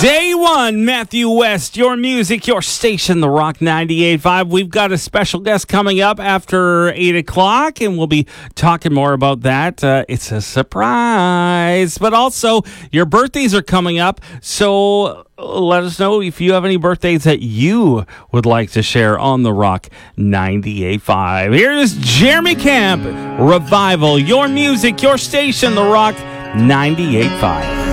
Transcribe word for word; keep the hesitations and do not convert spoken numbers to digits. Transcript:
Day one, Matthew West, your music, your station, The Rock ninety-eight point five. We've got a special guest coming up after eight o'clock, and we'll be talking more about that. Uh, it's a surprise. But also, your birthdays are coming up, so let us know if you have any birthdays that you would like to share on The Rock ninety-eight point five. Here is Jeremy Camp, Revival, your music, your station, The Rock ninety-eight point five.